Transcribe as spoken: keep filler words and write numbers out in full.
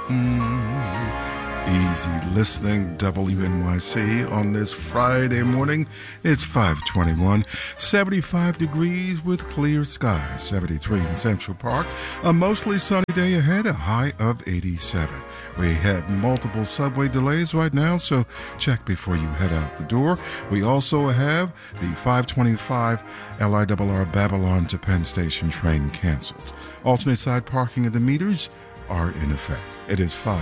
Easy listening, W N Y C on this Friday morning. It's five twenty-one, seventy-five degrees with clear skies, seventy-three in Central Park. A mostly sunny day ahead, a high of eighty-seven. We have multiple subway delays right now, so check before you head out the door. We also have the five twenty-five L I R R Babylon to Penn Station train canceled. Alternate side parking of the meters are in effect. It is five